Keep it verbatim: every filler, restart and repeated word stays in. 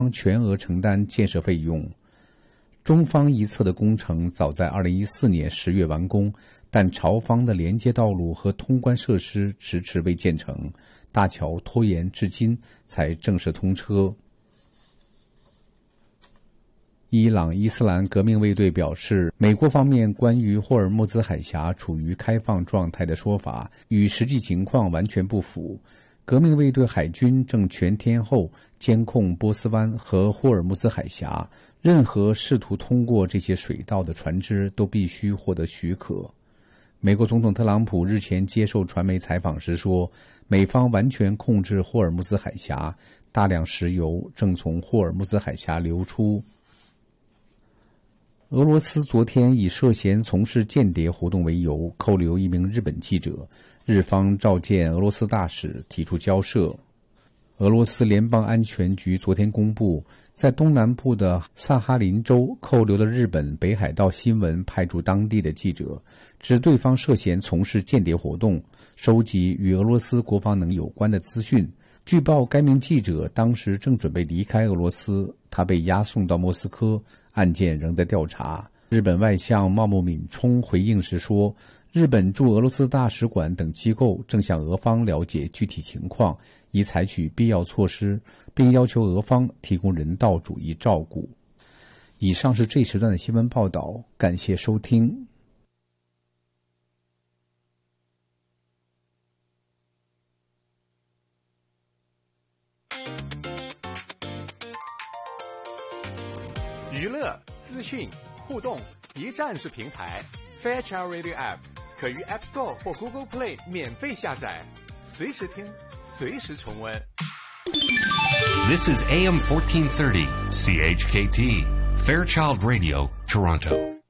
全额承担建设费用。中方一侧的工程早在二零一四年十月完工，但朝方的连接道路和通关设施迟迟未建成，大桥拖延至今才正式通车。伊朗伊斯兰革命卫队表示，美国方面关于霍尔木兹海峡处于开放状态的说法与实际情况完全不符。革命卫队海军正全天候监控波斯湾和霍尔木兹海峡，任何试图通过这些水道的船只都必须获得许可。美国总统特朗普日前接受传媒采访时说，美方完全控制霍尔木兹海峡，大量石油正从霍尔木兹海峡流出。俄罗斯昨天以涉嫌从事间谍活动为由，扣留一名日本记者，日方召见俄罗斯大使提出交涉。俄罗斯联邦安全局昨天公布，在东南部的萨哈林州扣留了日本北海道新闻派驻当地的记者，指对方涉嫌从事间谍活动，收集与俄罗斯国防能有关的资讯。据报，该名记者当时正准备离开俄罗斯，他被押送到莫斯科，案件仍在调查。日本外相茂木敏充回应时说，日本驻俄罗斯大使馆等机构正向俄方了解具体情况，以采取必要措施，并要求俄方提供人道主义照顾。以上是这时段的新闻报道，感谢收听。 娱乐、资讯、互动，一站式平台。Fairchild Radio App 可于 App Store 或 Google Play 免费下载，随时听，随时重温。 This is A M fourteen thirty C H K T Fairchild Radio, Toronto.